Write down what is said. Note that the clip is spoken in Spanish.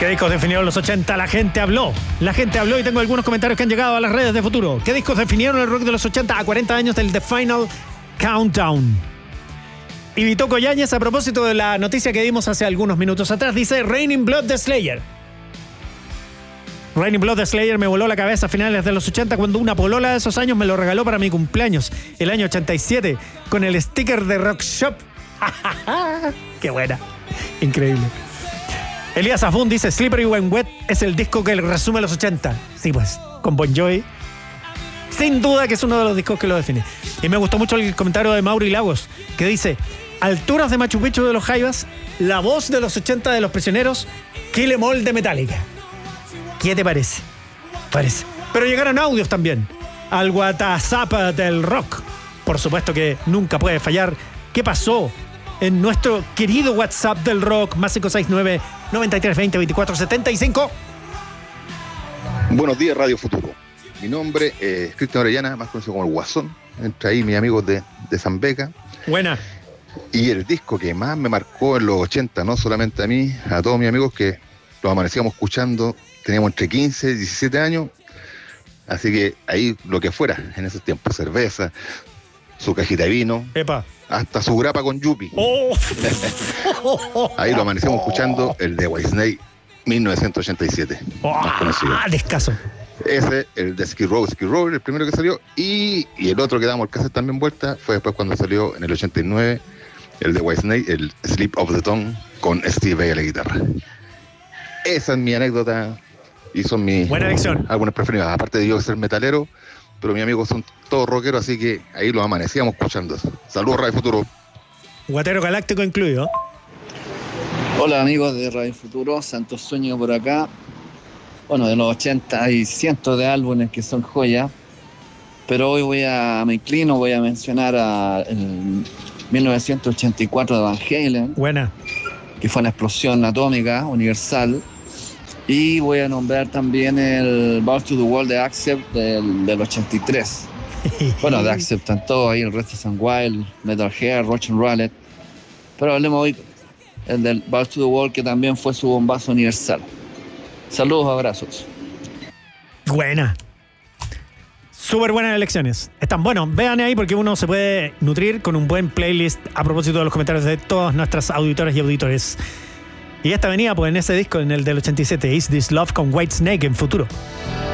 ¿Qué discos definieron los 80? La gente habló y tengo algunos comentarios que han llegado a las redes de Futuro. ¿Qué discos definieron el rock de los 80 a 40 años del The Final Countdown? Y Vitoco Yáñez, a propósito de la noticia que dimos hace algunos minutos atrás, dice Raining Blood de Slayer. Raining Blood de Slayer me voló la cabeza a finales de los 80 cuando una polola de esos años me lo regaló para mi cumpleaños, el año 87, con el sticker de Rock Shop. ¡Qué buena! Increíble. Elías Afún dice Slippery When Wet es el disco que resume los 80. Sí, pues, con Bon Jovi. Sin duda que es uno de los discos que lo define. Y me gustó mucho el comentario de Mauri Lagos, que dice: alturas de Machu Picchu de los Jaivas, la voz de los 80 de Los Prisioneros, Kill 'Em All de Metallica. ¿Qué te parece? Pero llegaron audios también al WhatsApp del rock. Por supuesto que nunca puede fallar. ¿Qué pasó en nuestro querido WhatsApp del rock? Más 569-9320-2475. Buenos días, Radio Futuro. Mi nombre es Cristian Orellana, más conocido como el Guasón. Entre ahí mis amigos de San Beca. Buena. Y el disco que más me marcó en los 80, no solamente a mí, a todos mis amigos que los amanecíamos escuchando, teníamos entre 15 y 17 años, así que ahí lo que fuera, en esos tiempos, cerveza, su cajita de vino, Epa. hasta su grapa con Yupi. Oh. Ahí lo amanecíamos escuchando, el de Whitesnake 1987, más conocido. Descaso. Ese, el de Skid Row, el primero que salió, y el otro que damos el cassette también vuelta, fue después cuando salió en el 89, el de Whitesnake, el Slip of the Tongue, con Steve Vai a la guitarra. Esa es mi anécdota y son mis algunas preferidas. Aparte de yo ser metalero, pero mis amigos son todos rockeros, así que ahí los amanecíamos escuchando. Saludos, Radio Futuro. Guatero Galáctico incluido. Hola amigos de Radio Futuro, Santos Sueño por acá. Bueno, de los 80 hay cientos de álbumes que son joyas, pero hoy voy a mencionar a 1984 de Van Halen. Buena. Que fue una explosión atómica universal. Y voy a nombrar también el Balls to the Wall de Accept del 83. Bueno, de Accept están todos ahí, el Restless and Wild, Metal Hair, Roach and Roulette. Pero hablemos hoy el del Balls to the Wall, que también fue su bombazo universal. Saludos, abrazos. Buena. Súper buenas elecciones. Están buenos. Vean ahí porque uno se puede nutrir con un buen playlist a propósito de los comentarios de todas nuestras auditoras y auditores. Y esta venía pues en ese disco, en el del 87, Is This Love con Whitesnake en Futuro.